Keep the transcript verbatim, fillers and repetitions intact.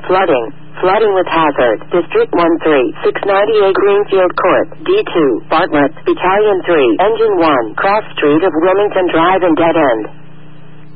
Flooding. Flooding with hazard. District one three six ninety-eight Greenfield Court. D two. Bartlett. Battalion three. Engine one. Cross Street of Wilmington Drive and Dead End.